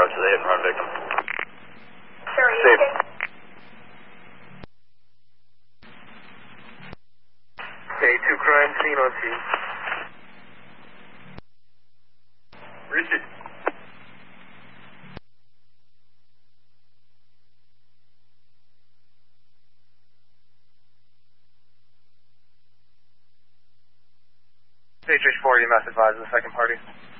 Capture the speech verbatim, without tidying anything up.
to the hit and run victim. Sir, are you Safe. okay? K two crime scene on scene. Richard. Page four, you must advise the second party.